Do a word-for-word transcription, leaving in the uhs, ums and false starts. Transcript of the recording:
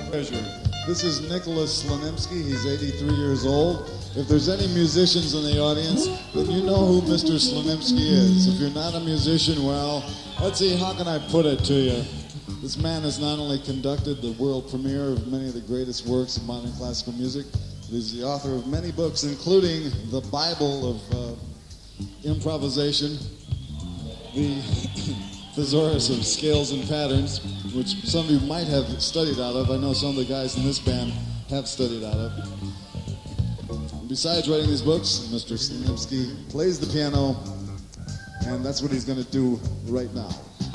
Treasure. This is Nicholas Slanimsky. He's eighty-three years old. If there's any musicians in the audience, then you know who Mister Slanimsky is. If you're not a musician, well, let's see, how can I put it to you? This man has not only conducted the world premiere of many of the greatest works of modern classical music, but he's the author of many books, including the Bible of uh, improvisation, the Thesaurus of Scales and Patterns, which some of you might have studied out of. I know some of the guys in this band have studied out of. Besides writing these books, Mister Slanimsky plays the piano, and that's what he's going to do right now.